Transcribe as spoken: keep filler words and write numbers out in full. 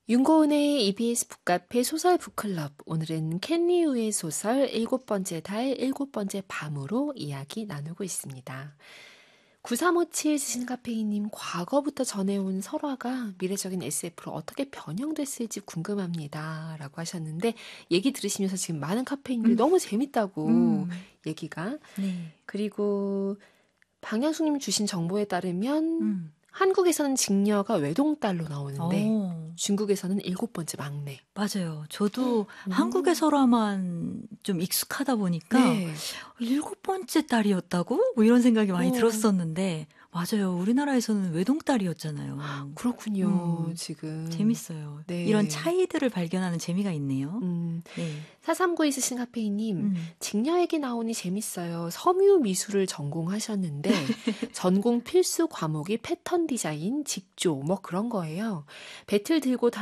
윤고은의 이비에스 북카페 소설 북클럽. 오늘은 켄리우의 소설 일곱 번째 달, 일곱 번째 밤으로 이야기 나누고 있습니다. 구삼오칠 쓰신 카페이님, 과거부터 전해온 설화가 미래적인 에스에프로 어떻게 변형됐을지 궁금합니다. 라고 하셨는데, 얘기 들으시면서 지금 많은 카페인들이 음. 너무 재밌다고 음. 얘기가. 네. 그리고 방향수님 주신 정보에 따르면 음. 한국에서는 직녀가 외동딸로 나오는데 어. 중국에서는 일곱 번째 막내. 맞아요. 저도 음. 한국의 설화만 좀 익숙하다 보니까 네. 일곱 번째 딸이었다고? 뭐 이런 생각이 많이 어. 들었었는데 맞아요. 우리나라에서는 외동딸이었잖아요. 그렇군요. 음. 지금. 재밌어요. 네. 이런 차이들을 발견하는 재미가 있네요. 음. 네. 사삼구이 쓰신 카페이님, 음. 직녀 얘기 나오니 재밌어요. 섬유 미술을 전공하셨는데 전공 필수 과목이 패턴 디자인, 직조 뭐 그런 거예요. 배틀 들고